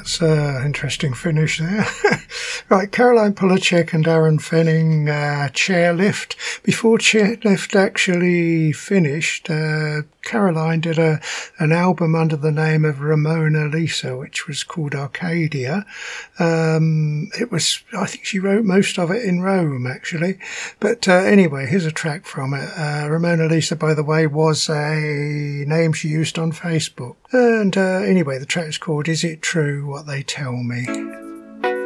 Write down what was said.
that's an interesting finish there. Right, Caroline Polachek and Aaron Fenning, Chairlift. Before Chairlift actually finished, Caroline did an album under the name of Ramona Lisa, which was called Arcadia. I think she wrote most of it in Rome, actually. But anyway, here's a track from it. Ramona Lisa, by the way, was a name she used on Facebook. And anyway, the track is called Is It True What They Tell Me?